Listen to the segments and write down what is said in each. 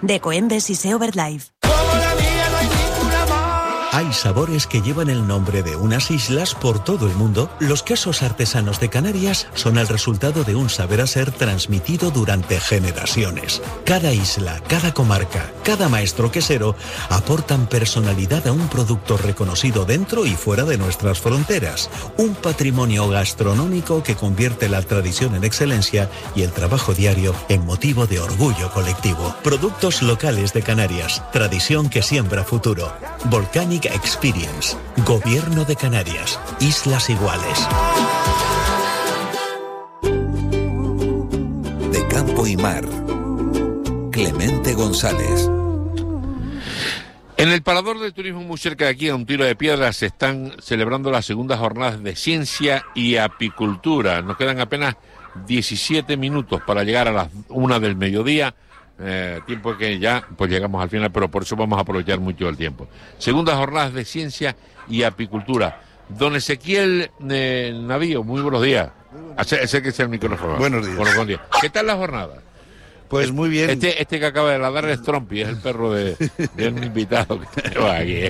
de Coembes y SEO BirdLife. Hay sabores que llevan el nombre de unas islas por todo el mundo. Los quesos artesanos de Canarias son el resultado de un saber hacer transmitido durante generaciones. Cada isla, cada comarca, cada maestro quesero aportan personalidad a un producto reconocido dentro y fuera de nuestras fronteras. Un patrimonio gastronómico que convierte la tradición en excelencia y el trabajo diario en motivo de orgullo colectivo. Productos locales de Canarias, tradición que siembra futuro. Volcanic Experience, Gobierno de Canarias, Islas Iguales. De campo y mar, Clemente González. En el Parador del Turismo, muy cerca de aquí, a un tiro de piedra, se están celebrando las segundas jornadas de ciencia y apicultura. Nos quedan apenas 17 minutos para llegar a las 1 del mediodía. Tiempo que ya pues llegamos al final, pero por eso vamos a aprovechar mucho el tiempo. Segundas jornadas de ciencia y apicultura. Don Ezequiel Navío, muy buenos días. Acérquese al micrófono. Buenos días. Buenos días. ¿Qué tal la jornada? Pues muy bien. Este que acaba de ladrar es Trumpy, es el perro de un invitado que tenemos aquí.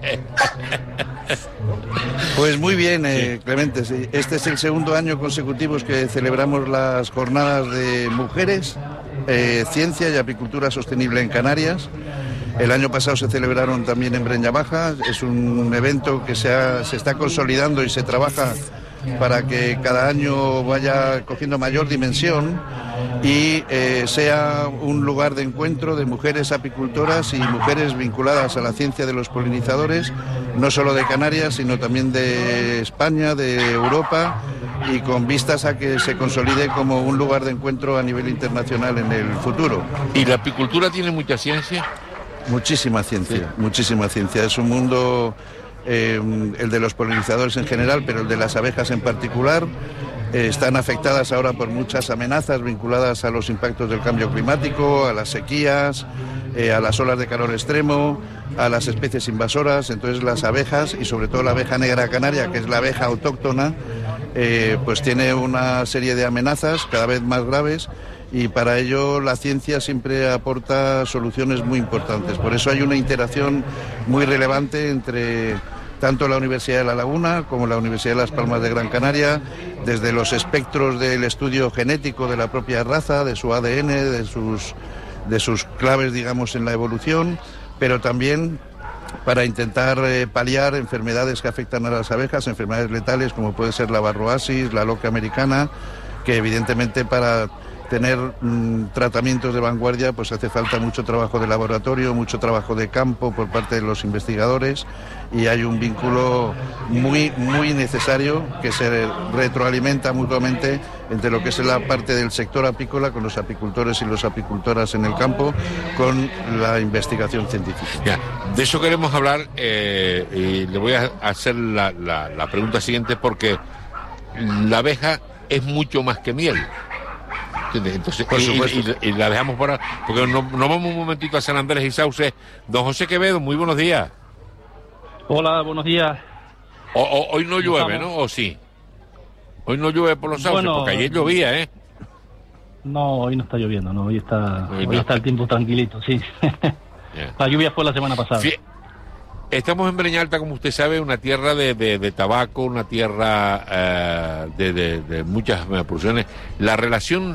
Pues muy bien, Clemente. Sí. Este es el segundo año consecutivo que celebramos las jornadas de mujeres, ciencia y apicultura sostenible en Canarias. El año pasado se celebraron también en Breña Baja. Es un evento que se está consolidando y se trabaja para que cada año vaya cogiendo mayor dimensión y sea un lugar de encuentro de mujeres apicultoras y mujeres vinculadas a la ciencia de los polinizadores, no solo de Canarias, sino también de España, de Europa, y con vistas a que se consolide como un lugar de encuentro a nivel internacional en el futuro. ¿Y la apicultura tiene mucha ciencia? Muchísima ciencia, sí. Muchísima ciencia. Es un mundo... el de los polinizadores en general, pero el de las abejas en particular, están afectadas ahora por muchas amenazas vinculadas a los impactos del cambio climático, a las sequías, a las olas de calor extremo, a las especies invasoras. Entonces las abejas, y sobre todo la abeja negra canaria, que es la abeja autóctona, pues tiene una serie de amenazas cada vez más graves, y para ello la ciencia siempre aporta soluciones muy importantes. Por eso hay una interacción muy relevante entre tanto la Universidad de La Laguna como la Universidad de Las Palmas de Gran Canaria, desde los espectros del estudio genético de la propia raza, de su ADN, de sus claves, digamos, en la evolución, pero también para intentar paliar enfermedades que afectan a las abejas, enfermedades letales como puede ser la varroasis, la loca americana, que evidentemente para tener tratamientos de vanguardia pues hace falta mucho trabajo de laboratorio, mucho trabajo de campo por parte de los investigadores, y hay un vínculo muy necesario que se retroalimenta mutuamente entre lo que es la parte del sector apícola con los apicultores y las apicultoras en el campo con la investigación científica. Ya, de eso queremos hablar, y le voy a hacer la pregunta siguiente, porque la abeja es mucho más que miel. Entonces, y la dejamos por ahí, porque nos vamos un momentito a San Andrés y Sauce. Don José Quevedo, muy buenos días. Hola, buenos días. Hoy no llueve, ¿no? ¿O sí? Hoy no llueve por los sauces, porque ayer llovía, ¿eh? No, hoy no está lloviendo, no, hoy está el tiempo tranquilito, sí. Yeah. La lluvia fue la semana pasada. Estamos en Breña Alta, como usted sabe, una tierra de tabaco, una tierra de muchas producciones. La relación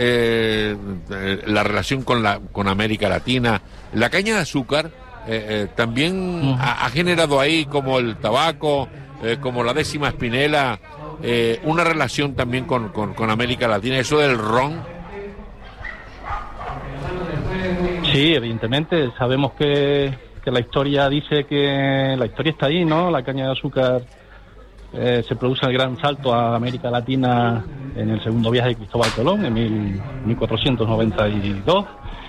con América Latina, la caña de azúcar también ha generado ahí, como el tabaco, como la décima espinela, una relación también con América Latina, eso del ron. Sí, evidentemente, sabemos que la historia dice que la historia está ahí, ¿no? La caña de azúcar se produce el gran salto a América Latina en el segundo viaje de Cristóbal Colón en 1492,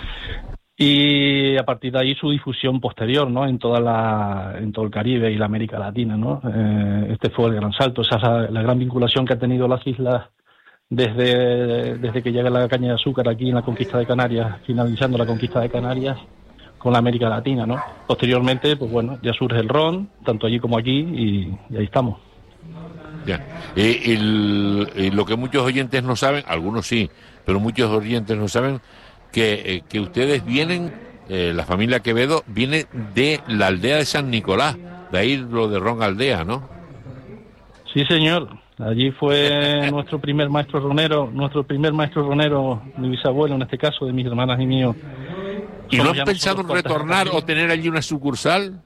y a partir de ahí su difusión posterior, ¿no? En todo el Caribe y la América Latina, ¿no? Este fue el gran salto, esa es la gran vinculación que han tenido las islas desde que llega la caña de azúcar aquí en la conquista de Canarias, finalizando la conquista de Canarias con la América Latina, ¿no? Posteriormente, pues bueno, ya surge el ron, tanto allí como aquí, y ahí estamos. Ya. Y lo que muchos oyentes no saben, algunos sí, pero muchos oyentes no saben, que ustedes vienen la familia Quevedo viene de la aldea de San Nicolás, de ahí lo de Ron Aldea, ¿no? Sí, señor. Allí fue nuestro primer maestro ronero, mi bisabuelo en este caso, de mis hermanas y mío. ¿Y no has pensado en retornar o tener allí una sucursal?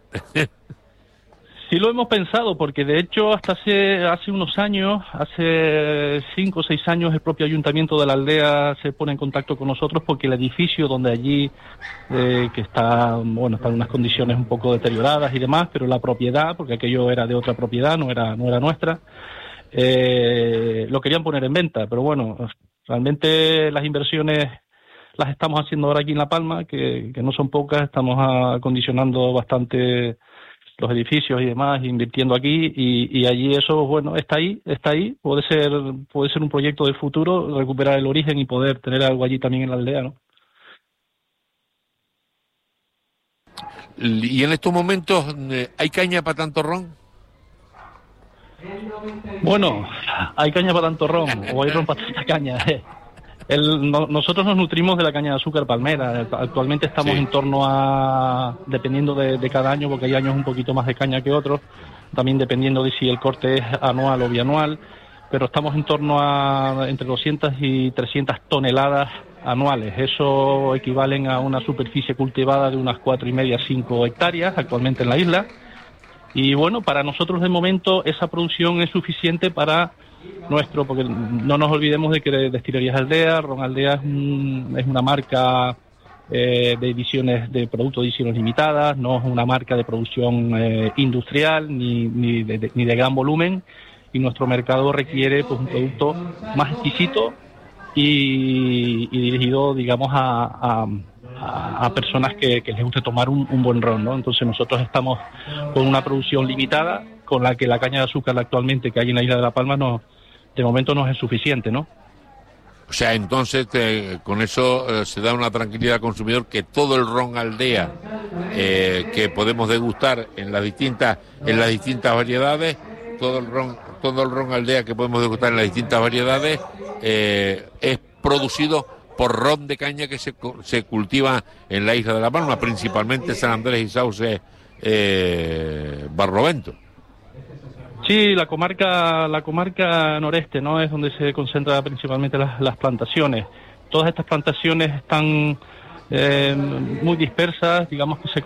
Sí lo hemos pensado, porque de hecho hasta hace unos años, hace 5 o 6 años, el propio ayuntamiento de la aldea se pone en contacto con nosotros porque el edificio donde allí, que está en unas condiciones un poco deterioradas y demás, pero la propiedad, porque aquello era de otra propiedad, no era nuestra, lo querían poner en venta, pero bueno, realmente las inversiones las estamos haciendo ahora aquí en La Palma, que no son pocas, estamos acondicionando bastante los edificios y demás, invirtiendo aquí, y allí eso, bueno, está ahí, puede ser un proyecto de futuro, recuperar el origen y poder tener algo allí también en la aldea, ¿no? ¿Y en estos momentos hay caña para tanto ron? Bueno, hay caña para tanto ron, o hay ron para tanta caña. Nosotros nos nutrimos de la caña de azúcar palmera. Actualmente estamos en torno a, dependiendo de cada año, porque hay años un poquito más de caña que otros, también dependiendo de si el corte es anual o bianual, pero estamos en torno a entre 200 y 300 toneladas anuales. Eso equivalen a una superficie cultivada de unas 4,5 a 5 hectáreas actualmente en la isla. Y bueno, para nosotros de momento esa producción es suficiente para porque no nos olvidemos de que Destilerías Aldea, Ron Aldea es una marca de ediciones de productos de ediciones limitadas, no es una marca de producción industrial ni de gran volumen, y nuestro mercado requiere pues un producto más exquisito y dirigido, digamos, a personas que les guste tomar un buen ron, ¿no? Entonces nosotros estamos con una producción limitada, con la que la caña de azúcar actualmente que hay en la isla de La Palma de momento no es suficiente, ¿no? O sea, entonces con eso se da una tranquilidad al consumidor, que todo el ron Aldea que podemos degustar en las distintas variedades, todo el ron Aldea que podemos degustar en las distintas variedades es producido por ron de caña que se cultiva en la isla de La Palma, principalmente San Andrés y Sauce, Barlovento. Sí, la comarca noreste, ¿no? Es donde se concentran principalmente las plantaciones. Todas estas plantaciones están muy dispersas, digamos que se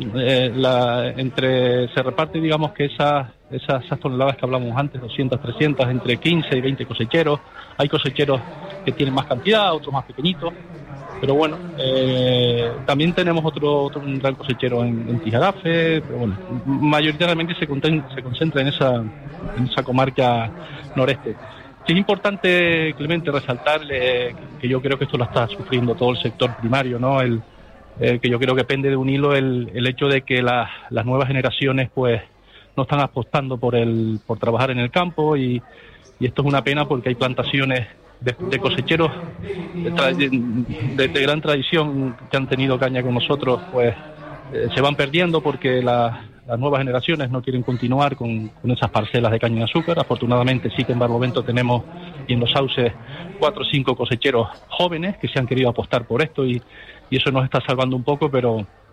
reparte, digamos que esas toneladas que hablamos antes, 200, 300, entre 15 y 20 cosecheros. Hay cosecheros que tienen más cantidad, otros más pequeñitos, pero bueno, también tenemos otro gran cosechero en Tijarafe, pero bueno, mayoritariamente se concentra en esa comarca noreste. Sí, es importante, Clemente, resaltarle que yo creo que esto lo está sufriendo todo el sector primario, ¿no? Que yo creo que pende de un hilo el hecho de que las nuevas generaciones pues no están apostando por trabajar en el campo, y esto es una pena porque hay plantaciones de cosecheros de gran tradición que han tenido caña con nosotros, pues se van perdiendo porque las nuevas generaciones no quieren continuar con esas parcelas de caña de azúcar. Afortunadamente sí que en Barlovento tenemos, y en los sauces, 4 o 5 cosecheros jóvenes que se han querido apostar por esto, y eso nos está salvando un poco, pero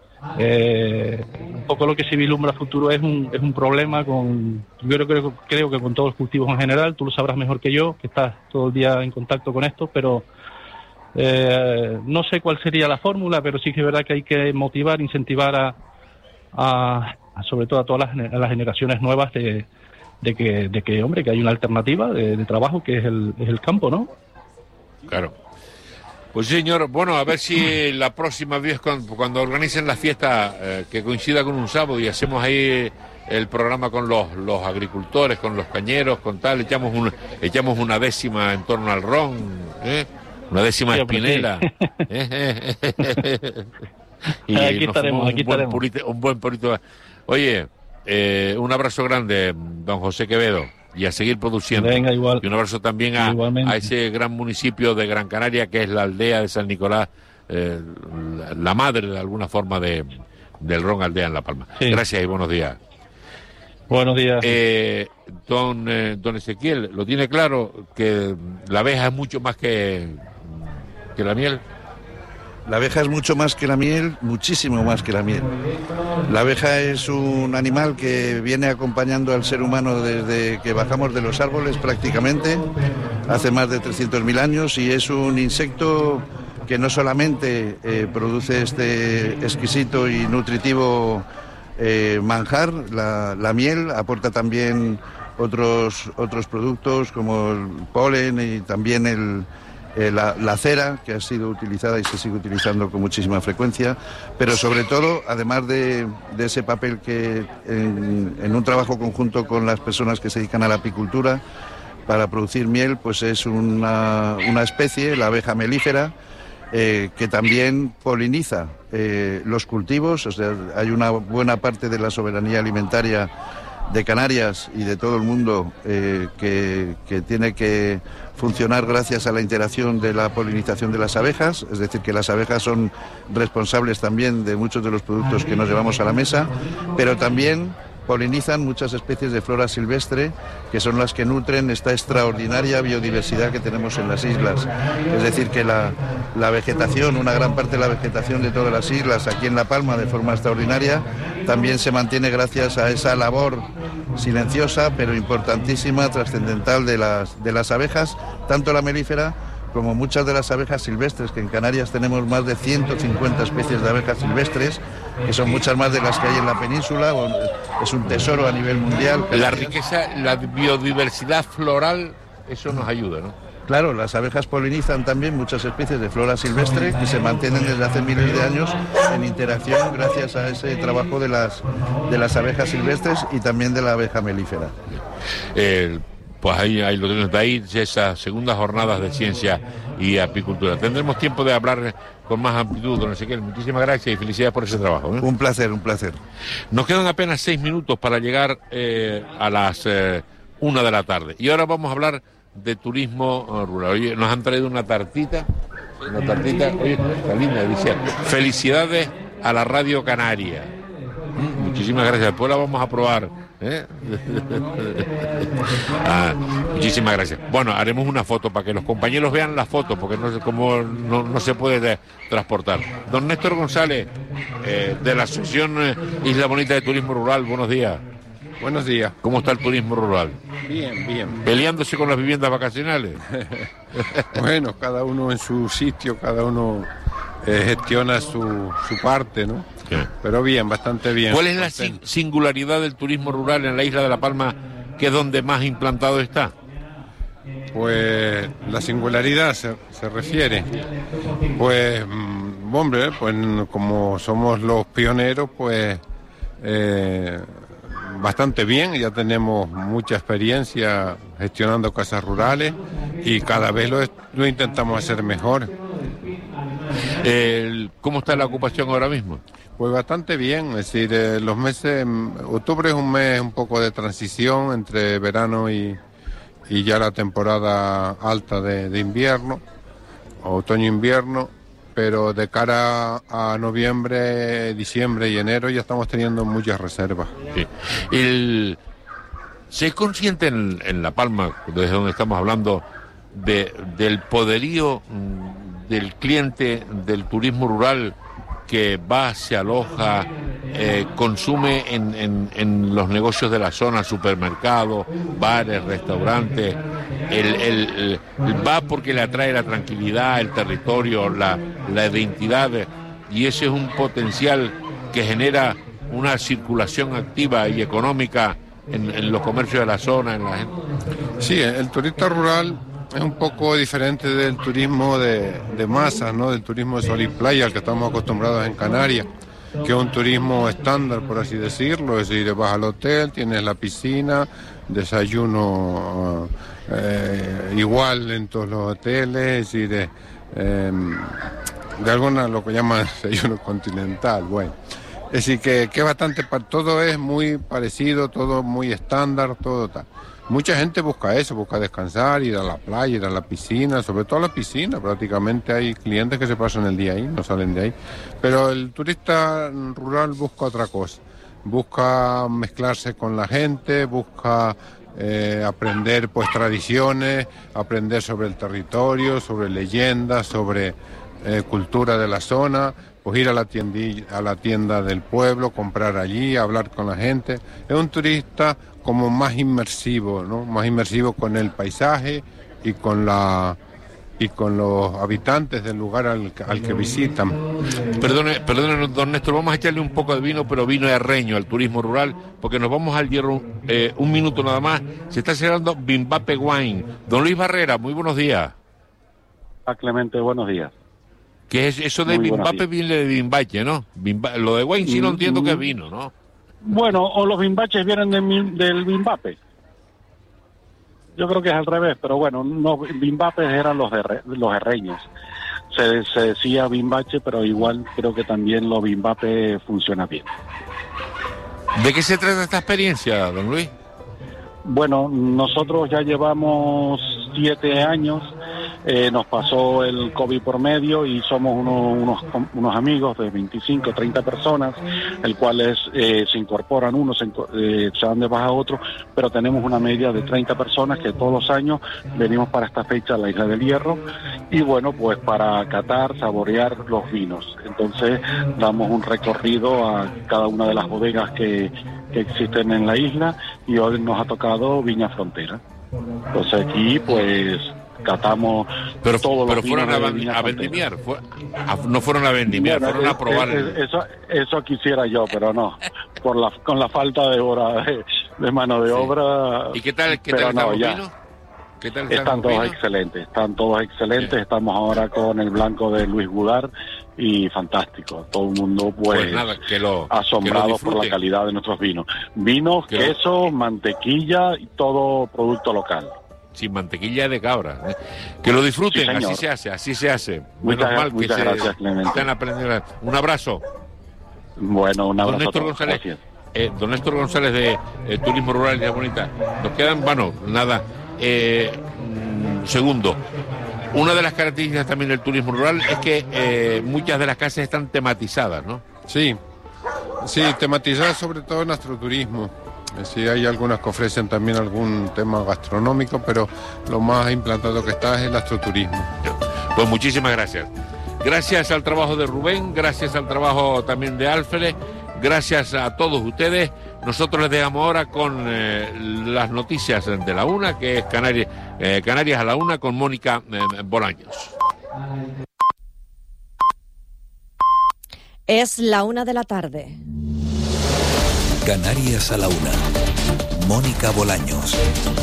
un poco lo que se vislumbra a futuro es un problema yo creo que con todos los cultivos en general. Tú lo sabrás mejor que yo, que estás todo el día en contacto con esto, pero no sé cuál sería la fórmula, pero sí que es verdad que hay que motivar, incentivar sobre todo a todas las generaciones nuevas de que hombre, que hay una alternativa de trabajo, que es el campo, ¿no? Claro. Pues sí, señor, bueno, a ver si la próxima vez cuando organicen la fiesta que coincida con un sábado y hacemos ahí el programa con los agricultores, con los cañeros, con tal, echamos una décima en torno al ron, una décima sí, espinela. Sí. Y aquí estaremos. Un buen porito. Oye, un abrazo grande, don José Quevedo, y a seguir produciendo. Venga, igual. Y un abrazo también a ese gran municipio de Gran Canaria que es la aldea de San Nicolás, la madre de alguna forma del ron Aldea en La Palma. Sí. Gracias y buenos días. Buenos días. Don Ezequiel, ¿lo tiene claro que la abeja es mucho más que la miel? La abeja es mucho más que la miel, muchísimo más que la miel. La abeja es un animal que viene acompañando al ser humano desde que bajamos de los árboles prácticamente, hace más de 300.000 años, y es un insecto que no solamente produce este exquisito y nutritivo manjar, la miel, aporta también otros productos como el polen y también la cera, que ha sido utilizada y se sigue utilizando con muchísima frecuencia, pero sobre todo, además de ese papel que en un trabajo conjunto con las personas que se dedican a la apicultura para producir miel, pues es una especie, la abeja melífera, que también poliniza los cultivos. O sea, hay una buena parte de la soberanía alimentaria de Canarias y de todo el mundo que tiene que funcionar gracias a la interacción de la polinización de las abejas, es decir, que las abejas son responsables también de muchos de los productos que nos llevamos a la mesa, pero también polinizan muchas especies de flora silvestre, que son las que nutren esta extraordinaria biodiversidad que tenemos en las islas. Es decir, que la vegetación, una gran parte de la vegetación de todas las islas, aquí en La Palma, de forma extraordinaria, también se mantiene gracias a esa labor silenciosa, pero importantísima, trascendental de las abejas, tanto la melífera como muchas de las abejas silvestres, que en Canarias tenemos más de 150 especies de abejas silvestres, que son muchas más de las que hay en la península. Es un tesoro a nivel mundial. La riqueza, la biodiversidad floral, eso nos ayuda, ¿no? Claro, las abejas polinizan también muchas especies de flora silvestre que se mantienen desde hace miles de años en interacción gracias a ese trabajo de las abejas silvestres y también de la abeja melífera. Pues ahí lo tenemos, de ahí esas segundas jornadas de ciencia y apicultura. Tendremos tiempo de hablar con más amplitud, don Ezequiel. Muchísimas gracias y felicidades por ese trabajo, ¿eh? Un placer, un placer. Nos quedan apenas 6 minutos para llegar a las 1 de la tarde. Y ahora vamos a hablar de turismo rural. Oye, nos han traído una tartita, oye, está linda, dice, felicidades a la Radio Canaria. Muchísimas gracias, después la vamos a probar, ¿eh? Muchísimas gracias. Bueno, haremos una foto para que los compañeros vean la foto, porque no se puede transportar. Don Néstor González, de la Asociación Isla Bonita de Turismo Rural, buenos días. Buenos días. ¿Cómo está el turismo rural? Bien, bien. ¿Peleándose con las viviendas vacacionales? Bueno, cada uno en su sitio, cada uno gestiona su parte, ¿no? Sí. Pero bien, bastante bien. ¿Cuál es la singularidad del turismo rural en la isla de La Palma, que es donde más implantado está? Pues la singularidad se refiere, pues, hombre, pues como somos los pioneros, pues bastante bien, ya tenemos mucha experiencia gestionando casas rurales y cada vez lo intentamos hacer mejor. ¿Cómo está la ocupación ahora mismo? Pues bastante bien, es decir, los meses, octubre es un mes un poco de transición entre verano y ya la temporada alta de invierno, otoño-invierno, pero de cara a noviembre, diciembre y enero ya estamos teniendo muchas reservas. Sí. ¿Se es consciente en La Palma, desde donde estamos hablando, del poderío del cliente del turismo rural que va, se aloja, consume en los negocios de la zona, supermercados, bares, restaurantes, va porque le atrae la tranquilidad, el territorio, la identidad, y ese es un potencial que genera una circulación activa y económica en los comercios de la zona, en la gente? Sí, el turista rural es un poco diferente del turismo de masas, ¿no? Del turismo de sol y playa al que estamos acostumbrados en Canarias, que es un turismo estándar, por así decirlo, es decir, vas al hotel, tienes la piscina, desayuno igual en todos los hoteles, es decir, de alguna lo que llaman desayuno continental, bueno. Es decir, que es bastante, todo es muy parecido, todo muy estándar, todo tal. Mucha gente busca eso, busca descansar, ir a la playa, ir a la piscina, sobre todo a la piscina. Prácticamente hay clientes que se pasan el día ahí, no salen de ahí. Pero el turista rural busca otra cosa. Busca mezclarse con la gente, busca aprender pues tradiciones, aprender sobre el territorio, sobre leyendas, sobre cultura de la zona, pues ir a la tienda del pueblo, comprar allí, hablar con la gente. Es un turista como más inmersivo, ¿no? Más inmersivo con el paisaje y con los habitantes del lugar al que visitan. Perdone, don Néstor, vamos a echarle un poco de vino, pero vino herreño al turismo rural, porque nos vamos al hierro un minuto nada más. Se está celebrando Bimbape Wine. Don Luis Barrera, muy buenos días. Clemente, buenos días. ¿Qué es eso de Bimbape? Viene de Bimbache, ¿no? Lo de wine sí lo entiendo que es vino, ¿no? Bueno, o los bimbaches vienen del Bimbape. Yo creo que es al revés, pero bueno, no, bimbapes eran los herreños. Se decía bimbache, pero igual creo que también los bimbape funciona bien. ¿De qué se trata esta experiencia, don Luis? Bueno, nosotros ya llevamos 7 años, nos pasó el COVID por medio y somos unos amigos de 25, 30 personas, el cuales se incorporan unos, se van de baja a otros, pero tenemos una media de 30 personas que todos los años venimos para esta fecha a la Isla del Hierro y bueno, pues para catar, saborear los vinos. Entonces damos un recorrido a cada una de las bodegas que existen en la isla y hoy nos ha tocado Viña Frontera. Entonces aquí pues catamos todos los vinos. Pero fueron a vendimiar, no fueron a vendimiar, bueno, fueron a probar. Eso quisiera yo, pero no, con la falta de hora de mano de obra. ¿Y qué tal están los vinos? ¿Qué tal están todos excelentes, estamos ahora con el blanco de Luis Gudar y fantástico, todo el mundo pues nada, asombrado por la calidad de nuestros vinos, queso, mantequilla y todo producto local. Sin mantequilla de cabra, ¿eh? Que lo disfruten, sí, así se hace. Muchas gracias, Clemente. Están aprendiendo. Un abrazo. Bueno, un abrazo. Don Néstor González de Turismo Rural y La Bonita. Nos quedan, segundo. Una de las características también del turismo rural es que muchas de las casas están tematizadas, ¿no? Sí, tematizadas sobre todo en astroturismo. Sí, hay algunas que ofrecen también algún tema gastronómico, pero lo más implantado que está es el astroturismo. Pues muchísimas gracias. Gracias al trabajo de Rubén, gracias al trabajo también de Álfred, gracias a todos ustedes. Nosotros les dejamos ahora con las noticias de la una, que es Canarias a la una, con Mónica Bolaños. Es la 1:00 p.m. Canarias a la una. Mónica Bolaños.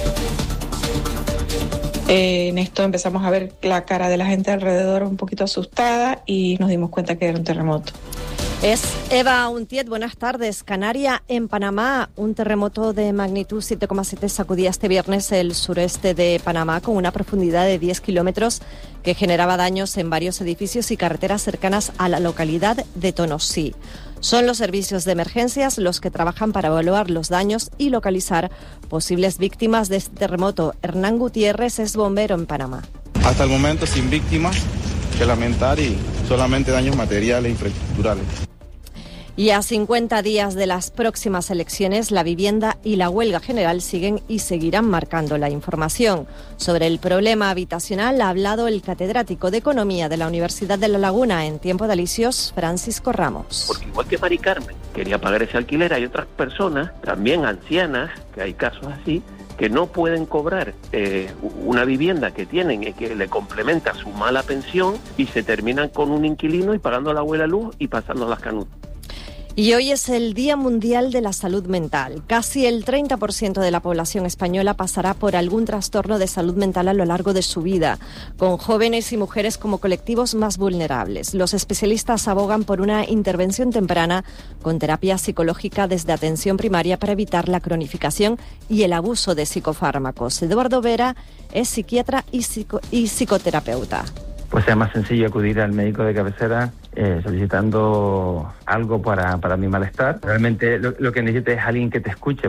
En esto empezamos a ver la cara de la gente alrededor un poquito asustada y nos dimos cuenta que era un terremoto. Es Eva Untiet, buenas tardes. Canaria, en Panamá, un terremoto de magnitud 7,7 sacudía este viernes el sureste de Panamá con una profundidad de 10 kilómetros que generaba daños en varios edificios y carreteras cercanas a la localidad de Tonosí. Son los servicios de emergencias los que trabajan para evaluar los daños y localizar posibles víctimas de este terremoto. Hernán Gutiérrez es bombero en Panamá. Hasta el momento sin víctimas que lamentar y solamente daños materiales e infraestructurales. Y a 50 días de las próximas elecciones, la vivienda y la huelga general siguen y seguirán marcando la información. Sobre el problema habitacional ha hablado el catedrático de Economía de la Universidad de La Laguna en Tiempo de Alicios, Francisco Ramos. Porque igual que Mari Carmen quería pagar ese alquiler, hay otras personas, también ancianas, que hay casos así, que no pueden cobrar una vivienda que tienen y que le complementa su mala pensión y se terminan con un inquilino y pagando la abuela luz y pasando las canutas. Y hoy es el Día Mundial de la Salud Mental. Casi el 30% de la población española pasará por algún trastorno de salud mental a lo largo de su vida, con jóvenes y mujeres como colectivos más vulnerables. Los especialistas abogan por una intervención temprana con terapia psicológica desde atención primaria para evitar la cronificación y el abuso de psicofármacos. Eduardo Vera es psiquiatra y psicoterapeuta. Pues sea más sencillo acudir al médico de cabecera solicitando algo para mi malestar. Realmente lo que necesito es alguien que te escuche.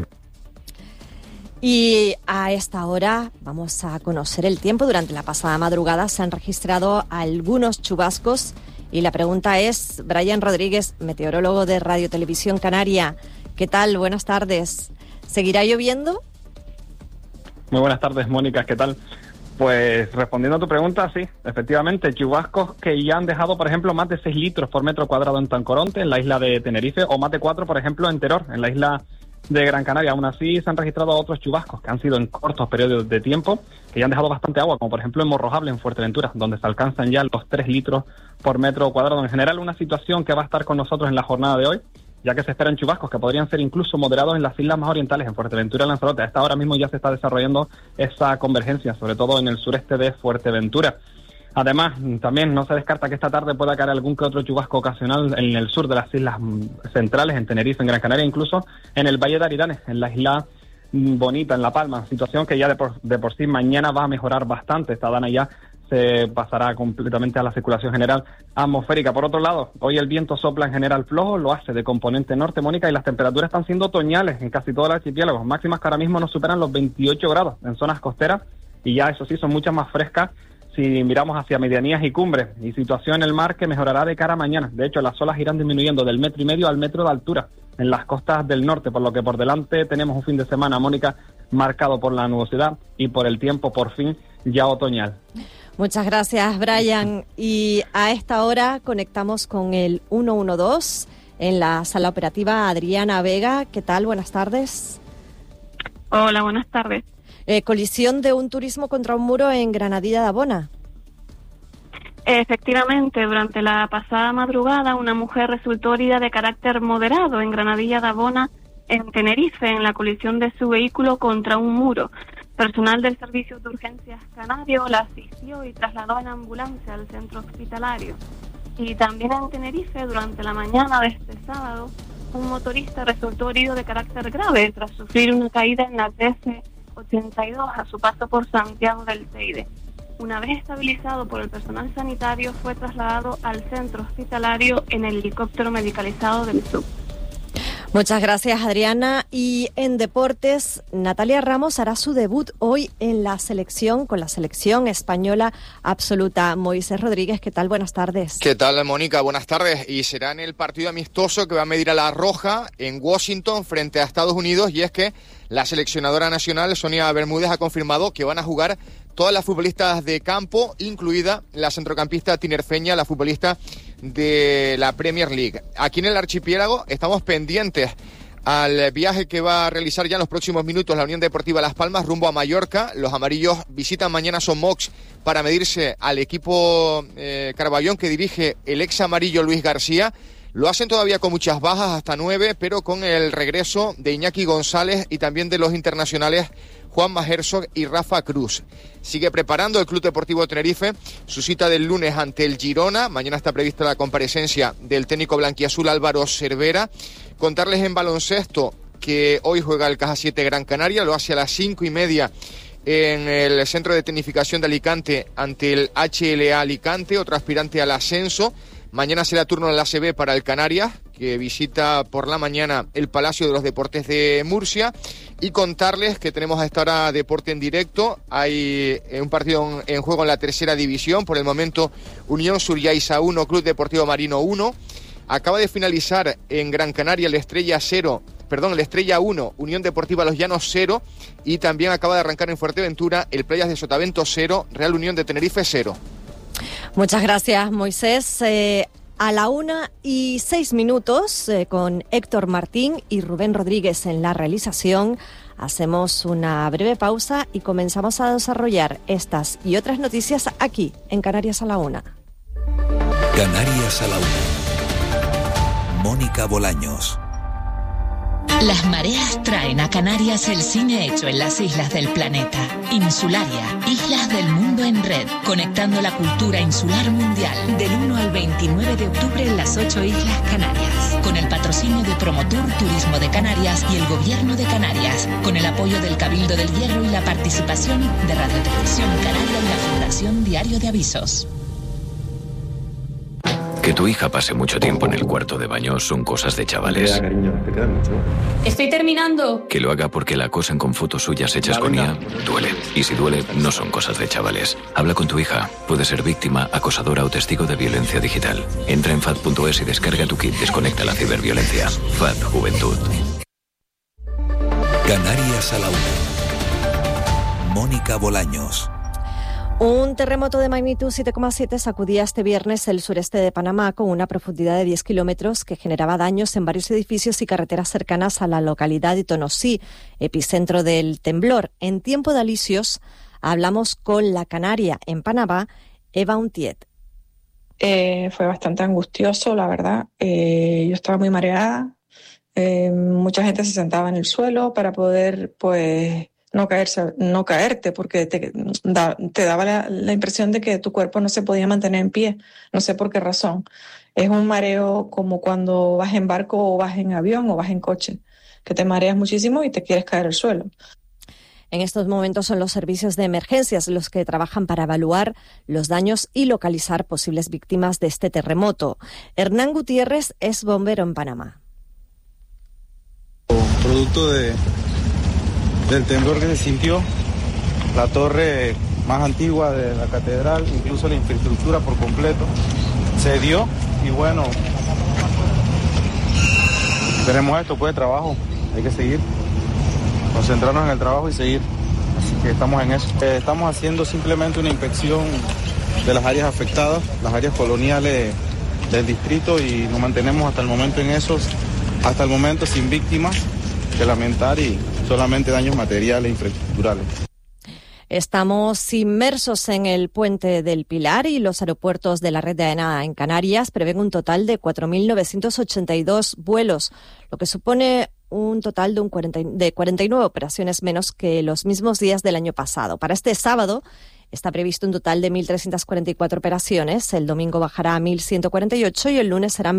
Y a esta hora vamos a conocer el tiempo. Durante la pasada madrugada se han registrado algunos chubascos y la pregunta es, Brian Rodríguez, meteorólogo de Radio Televisión Canaria, ¿qué tal? Buenas tardes. ¿Seguirá lloviendo? Muy buenas tardes, Mónica, ¿qué tal? Pues respondiendo a tu pregunta, sí, efectivamente, chubascos que ya han dejado, por ejemplo, más de 6 litros por metro cuadrado en Tancoronte, en la isla de Tenerife, o más de 4, por ejemplo, en Teror, en la isla de Gran Canaria. Aún así se han registrado otros chubascos que han sido en cortos periodos de tiempo, que ya han dejado bastante agua, como por ejemplo en Morrojable, en Fuerteventura, donde se alcanzan ya los 3 litros por metro cuadrado. En general, una situación que va a estar con nosotros en la jornada de hoy, ya que se esperan chubascos que podrían ser incluso moderados en las islas más orientales, en Fuerteventura y Lanzarote. A esta hora mismo ya se está desarrollando esa convergencia, sobre todo en el sureste de Fuerteventura. Además, también no se descarta que esta tarde pueda caer algún que otro chubasco ocasional en el sur de las islas centrales, en Tenerife, en Gran Canaria, incluso en el Valle de Aridanes, en la isla Bonita, en La Palma. Situación que ya de por sí mañana va a mejorar bastante. Esta dana ya se pasará completamente a la circulación general atmosférica. Por otro lado, hoy el viento sopla en general flojo, lo hace de componente norte, Mónica, y las temperaturas están siendo otoñales en casi todo el archipiélago, máximas que ahora mismo no superan los 28 grados en zonas costeras, y ya eso sí, son muchas más frescas si miramos hacia medianías y cumbres, y situación en el mar que mejorará de cara a mañana. De hecho, las olas irán disminuyendo del 1,5 metros al metro de altura en las costas del norte, por lo que por delante tenemos un fin de semana, Mónica, marcado por la nubosidad y por el tiempo, por fin, ya otoñal. Muchas gracias, Brian. Y a esta hora conectamos con el 112 en la sala operativa. Adriana Vega, ¿qué tal? Buenas tardes. Hola, buenas tardes. Colisión de un turismo contra un muro en Granadilla de Abona. Efectivamente, durante la pasada madrugada, una mujer resultó herida de carácter moderado en Granadilla de Abona, en Tenerife, en la colisión de su vehículo contra un muro. Personal del Servicio de Urgencias Canario la asistió y trasladó en ambulancia al centro hospitalario. Y también en Tenerife, durante la mañana de este sábado, un motorista resultó herido de carácter grave tras sufrir una caída en la TC-82 a su paso por Santiago del Teide. Una vez estabilizado por el personal sanitario, fue trasladado al centro hospitalario en el helicóptero medicalizado del SUB. Muchas gracias, Adriana. Y en deportes, Natalia Ramos hará su debut hoy en la selección, con la selección española absoluta. Moisés Rodríguez, ¿qué tal? Buenas tardes. ¿Qué tal, Mónica? Buenas tardes. Y será en el partido amistoso que va a medir a la Roja en Washington frente a Estados Unidos. Y es que la seleccionadora nacional, Sonia Bermúdez, ha confirmado que van a jugar todas las futbolistas de campo, incluida la centrocampista tinerfeña, la futbolista de la Premier League. Aquí en el archipiélago estamos pendientes al viaje que va a realizar ya en los próximos minutos la Unión Deportiva Las Palmas rumbo a Mallorca. Los amarillos visitan mañana Somox para medirse al equipo Carballón que dirige el ex amarillo Luis García. Lo hacen todavía con muchas bajas, hasta 9, pero con el regreso de Iñaki González y también de los internacionales Juanma Herzog y Rafa Cruz. Sigue preparando el Club Deportivo Tenerife su cita del lunes ante el Girona. Mañana está prevista la comparecencia del técnico blanquiazul Álvaro Cervera. Contarles en baloncesto que hoy juega el Caja 7 Gran Canaria, lo hace a las 5:30 en el Centro de Tecnificación de Alicante ante el HLA Alicante, otro aspirante al ascenso. Mañana será turno en la ACB para el Canarias, que visita por la mañana el Palacio de los Deportes de Murcia. Y contarles que tenemos a esta hora deporte en directo. Hay un partido en juego en la tercera división. Por el momento, Unión Suryaisa 1, Club Deportivo Marino 1. Acaba de finalizar en Gran Canaria el Estrella 1, Unión Deportiva Los Llanos 0. Y también acaba de arrancar en Fuerteventura el Playas de Sotavento 0, Real Unión de Tenerife 0. Muchas gracias, Moisés. A la 1:06, con Héctor Martín y Rubén Rodríguez en la realización, hacemos una breve pausa y comenzamos a desarrollar estas y otras noticias aquí, en Canarias a la 1. Canarias a la 1. Mónica Bolaños. Las mareas traen a Canarias el cine hecho en las islas del planeta. Insularia, Islas del Mundo en Red, conectando la cultura insular mundial. Del 1 al 29 de octubre en las 8 Islas Canarias. Con el patrocinio de Promotur Turismo de Canarias y el Gobierno de Canarias. Con el apoyo del Cabildo del Hierro y la participación de Radio Televisión Canaria y la Fundación Diario de Avisos. Que tu hija pase mucho tiempo en el cuarto de baño son cosas de chavales. Estoy terminando. Que lo haga porque la acosan con fotos suyas hechas con IA duele. Y si duele, no son cosas de chavales. Habla con tu hija. Puede ser víctima, acosadora o testigo de violencia digital. Entra en FAD.es y descarga tu kit Desconecta la ciberviolencia. FAD Juventud. Canarias a la 1. Mónica Bolaños. Un terremoto de magnitud 7,7 sacudía este viernes el sureste de Panamá con una profundidad de 10 kilómetros que generaba daños en varios edificios y carreteras cercanas a la localidad de Tonosí, epicentro del temblor. En tiempo de alicios hablamos con la canaria en Panamá, Eva Untiet. Fue bastante angustioso, la verdad. Yo estaba muy mareada. Mucha gente se sentaba en el suelo para poder, pues, no caerte, porque te daba la impresión de que tu cuerpo no se podía mantener en pie, no sé por qué razón. Es un mareo como cuando vas en barco o vas en avión o vas en coche, que te mareas muchísimo y te quieres caer al suelo. En estos momentos son los servicios de emergencias los que trabajan para evaluar los daños y localizar posibles víctimas de este terremoto. Hernán Gutiérrez es bombero en Panamá. Producto del temblor que se sintió, la torre más antigua de la catedral, incluso la infraestructura por completo, se dio y bueno, tenemos esto, pues, de trabajo, hay que seguir, concentrarnos en el trabajo y seguir, así que estamos en eso. Estamos haciendo simplemente una inspección de las áreas afectadas, las áreas coloniales del distrito, y nos mantenemos hasta el momento en esos, hasta el momento sin víctimas que lamentar y solamente daños materiales e infraestructurales. Estamos inmersos en el puente del Pilar y los aeropuertos de la red de AENA en Canarias prevén un total de 4.982 vuelos, lo que supone un total de 49 operaciones menos que los mismos días del año pasado. Para este sábado está previsto un total de 1.344 operaciones, el domingo bajará a 1.148 y el lunes serán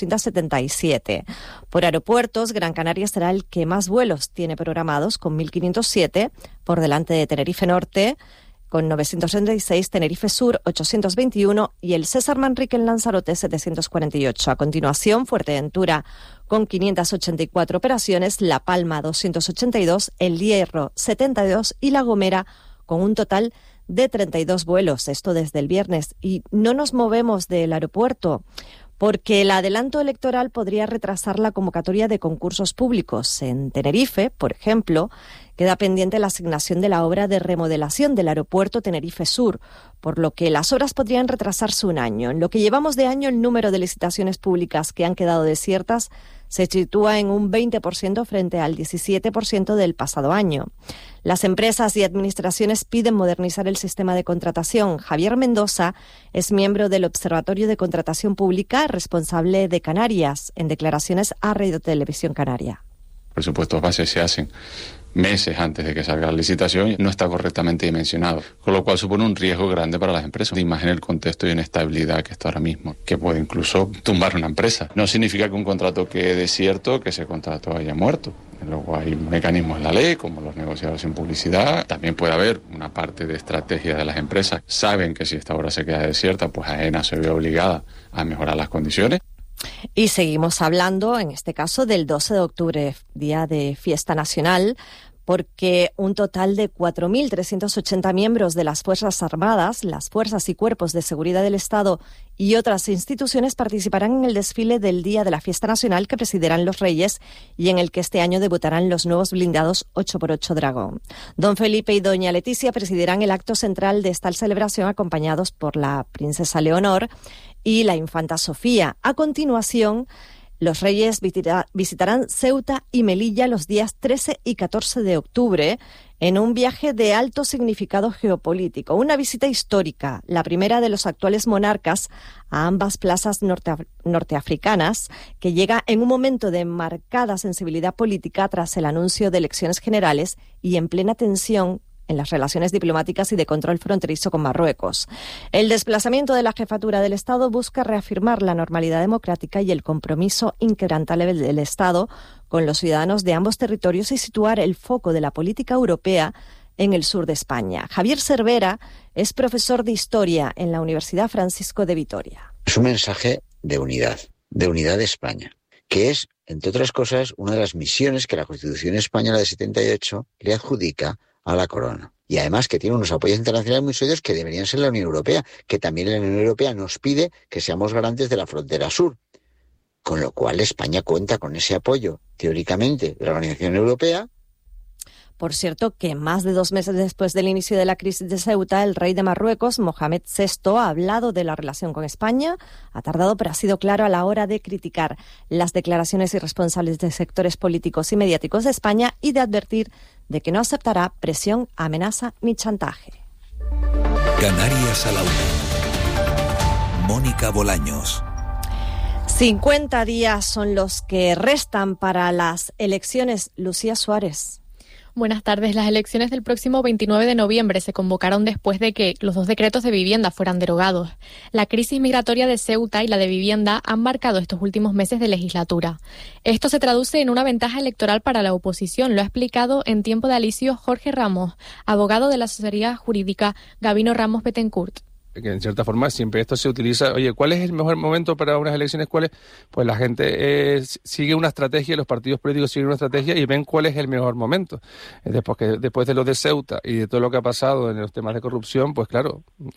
1.277. Por aeropuertos, Gran Canaria será el que más vuelos tiene programados, con 1.507, por delante de Tenerife Norte, con 936, Tenerife Sur 821 y el César Manrique en Lanzarote 748. A continuación, Fuerteventura con 584 operaciones, La Palma 282, El Hierro 72 y La Gomera con un total de 32 vuelos, esto desde el viernes. Y no nos movemos del aeropuerto porque el adelanto electoral podría retrasar la convocatoria de concursos públicos. En Tenerife, por ejemplo, queda pendiente la asignación de la obra de remodelación del aeropuerto Tenerife Sur, por lo que las obras podrían retrasarse un año. En lo que llevamos de año, el número de licitaciones públicas que han quedado desiertas se sitúa en un 20% frente al 17% del pasado año. Las empresas y administraciones piden modernizar el sistema de contratación. Javier Mendoza es miembro del Observatorio de Contratación Pública, responsable de Canarias, en declaraciones a Radio Televisión Canaria. Presupuestos bases se hacen meses antes de que salga la licitación, no está correctamente dimensionado, con lo cual supone un riesgo grande para las empresas. Imagina el contexto de inestabilidad que está ahora mismo, que puede incluso tumbar una empresa. No significa que un contrato quede desierto, que ese contrato haya muerto. Luego hay mecanismos en la ley, como los negociados en publicidad. También puede haber una parte de estrategia de las empresas. Saben que si esta obra se queda desierta, pues AENA se ve obligada a mejorar las condiciones. Y seguimos hablando, en este caso, del 12 de octubre, día de fiesta nacional, porque un total de 4.380 miembros de las Fuerzas Armadas, las Fuerzas y Cuerpos de Seguridad del Estado y otras instituciones participarán en el desfile del Día de la Fiesta Nacional que presidirán los Reyes y en el que este año debutarán los nuevos blindados 8x8 Dragón. Don Felipe y doña Leticia presidirán el acto central de esta celebración acompañados por la princesa Leonor y la infanta Sofía. A continuación, los Reyes visitarán Ceuta y Melilla los días 13 y 14 de octubre en un viaje de alto significado geopolítico, una visita histórica, la primera de los actuales monarcas a ambas plazas norteafricanas, que llega en un momento de marcada sensibilidad política tras el anuncio de elecciones generales y en plena tensión en las relaciones diplomáticas y de control fronterizo con Marruecos. El desplazamiento de la jefatura del Estado busca reafirmar la normalidad democrática y el compromiso inquebrantable del Estado con los ciudadanos de ambos territorios y situar el foco de la política europea en el sur de España. Javier Cervera es profesor de Historia en la Universidad Francisco de Vitoria. Es un mensaje de unidad de España, que es, entre otras cosas, una de las misiones que la Constitución española de 78 le adjudica a la corona. Y además que tiene unos apoyos internacionales muy sólidos que deberían ser la Unión Europea, que también la Unión Europea nos pide que seamos garantes de la frontera sur. Con lo cual España cuenta con ese apoyo, teóricamente, de la Organización Europea. Por cierto, que más de 2 meses después del inicio de la crisis de Ceuta, el rey de Marruecos, Mohamed VI, ha hablado de la relación con España. Ha tardado, pero ha sido claro a la hora de criticar las declaraciones irresponsables de sectores políticos y mediáticos de España y de advertir de que no aceptará presión, amenaza ni chantaje. Canarias a la 1. Mónica Bolaños. 50 días son los que restan para las elecciones. Lucía Suárez. Buenas tardes. Las elecciones del próximo 29 de noviembre se convocaron después de que los 2 decretos de vivienda fueran derogados. La crisis migratoria de Ceuta y la de vivienda han marcado estos últimos meses de legislatura. Esto se traduce en una ventaja electoral para la oposición. Lo ha explicado en Tiempo de Alicio Jorge Ramos, abogado de la asesoría jurídica Gabino Ramos Betancourt. Que en cierta forma siempre esto se utiliza, oye, ¿cuál es el mejor momento para unas elecciones? ¿Cuál es? Pues la gente sigue una estrategia, los partidos políticos siguen una estrategia y ven cuál es el mejor momento. Después de lo de Ceuta y de todo lo que ha pasado en los temas de corrupción, pues claro,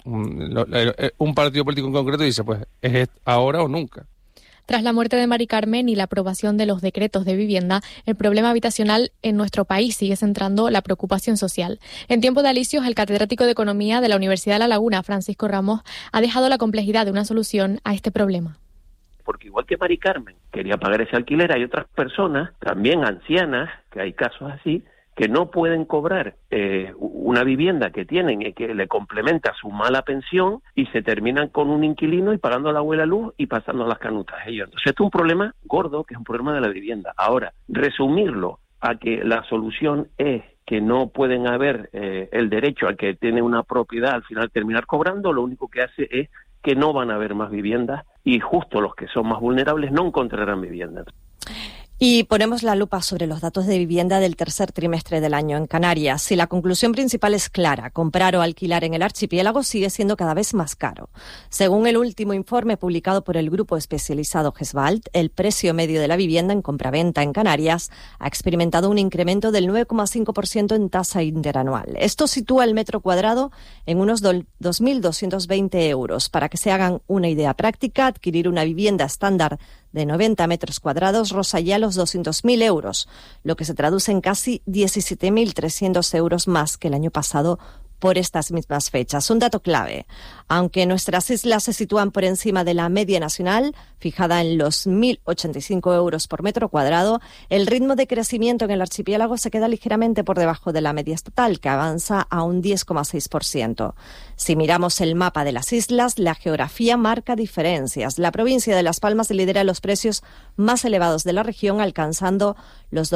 un partido político en concreto dice, pues es ahora o nunca. Tras la muerte de Mari Carmen y la aprobación de los decretos de vivienda, el problema habitacional en nuestro país sigue centrando la preocupación social. En Tiempo de Alicios, el catedrático de Economía de la Universidad de La Laguna, Francisco Ramos, ha dejado la complejidad de una solución a este problema. Porque igual que Mari Carmen quería pagar ese alquiler, hay otras personas, también ancianas, que hay casos así, que no pueden cobrar una vivienda que tienen y que le complementa su mala pensión y se terminan con un inquilino y pagando la abuela luz y pasando las canutas ellos. Entonces esto es un problema gordo, que es un problema de la vivienda. Ahora, resumirlo a que la solución es que no pueden haber el derecho al que tiene una propiedad al final terminar cobrando, lo único que hace es que no van a haber más viviendas y justo los que son más vulnerables no encontrarán viviendas. Y ponemos la lupa sobre los datos de vivienda del tercer trimestre del año en Canarias. Si la conclusión principal es clara, comprar o alquilar en el archipiélago sigue siendo cada vez más caro. Según el último informe publicado por el grupo especializado Gesvalt, el precio medio de la vivienda en compraventa en Canarias ha experimentado un incremento del 9,5% en tasa interanual. Esto sitúa el metro cuadrado en unos 2.220 euros. Para que se hagan una idea práctica, adquirir una vivienda estándar de 90 metros cuadrados roza ya los 200.000 euros, lo que se traduce en casi 17.300 euros más que el año pasado por estas mismas fechas. Un dato clave. Aunque nuestras islas se sitúan por encima de la media nacional, fijada en los 1.085 euros por metro cuadrado, el ritmo de crecimiento en el archipiélago se queda ligeramente por debajo de la media estatal, que avanza a un 10,6%. Si miramos el mapa de las islas, la geografía marca diferencias. La provincia de Las Palmas lidera los precios más elevados de la región, alcanzando los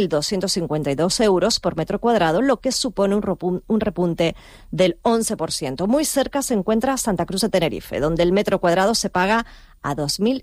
2.252 euros por metro cuadrado, lo que supone un repunte del 11%. Muy cerca se encuentra Santa Cruz de Tenerife, donde el metro cuadrado se paga a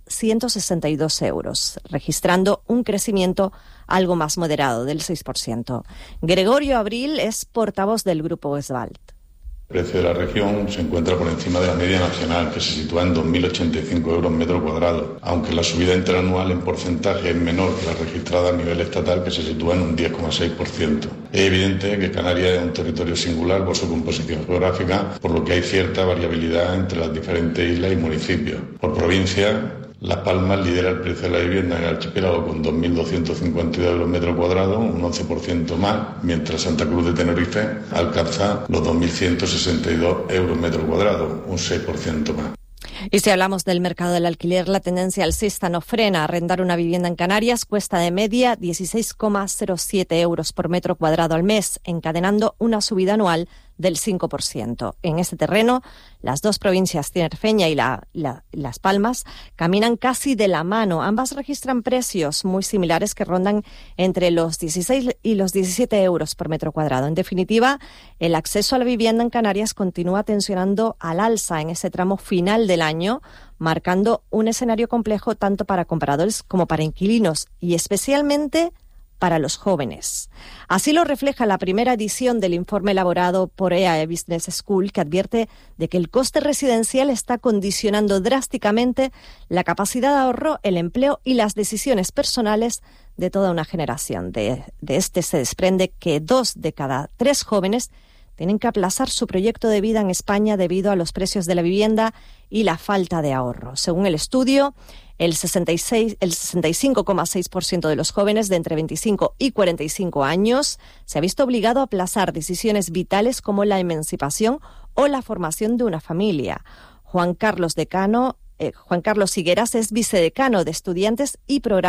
2.162 euros, registrando un crecimiento algo más moderado del 6%. Gregorio Abril es portavoz del Grupo Gesvalt. El precio de la región se encuentra por encima de la media nacional, que se sitúa en 2.085 euros metro cuadrado, aunque la subida interanual en porcentaje es menor que la registrada a nivel estatal, que se sitúa en un 10,6%. Es evidente que Canarias es un territorio singular por su composición geográfica, por lo que hay cierta variabilidad entre las diferentes islas y municipios. Por provincia, Las Palmas lidera el precio de la vivienda en el archipiélago con 2.252 euros metro cuadrado, un 11% más, mientras Santa Cruz de Tenerife alcanza los 2.162 euros metro cuadrado, un 6% más. Y si hablamos del mercado del alquiler, la tendencia alcista no frena. Arrendar una vivienda en Canarias cuesta de media 16,07 euros por metro cuadrado al mes, encadenando una subida anual del 5%. En este terreno, las dos provincias tinerfeña y Las Palmas caminan casi de la mano. Ambas registran precios muy similares que rondan entre los 16 y los 17 euros por metro cuadrado. En definitiva, el acceso a la vivienda en Canarias continúa tensionando al alza en ese tramo final del año, marcando un escenario complejo tanto para compradores como para inquilinos y especialmente para los jóvenes. Así lo refleja la primera edición del informe elaborado por EAE Business School, que advierte de que el coste residencial está condicionando drásticamente la capacidad de ahorro, el empleo y las decisiones personales de toda una generación. De este se desprende que 2 de cada 3 jóvenes tienen que aplazar su proyecto de vida en España debido a los precios de la vivienda y la falta de ahorro. Según el estudio, El 65,6% de los jóvenes de entre 25 y 45 años se ha visto obligado a aplazar decisiones vitales como la emancipación o la formación de una familia. Juan Carlos Higueras es vicedecano de Estudiantes y Programas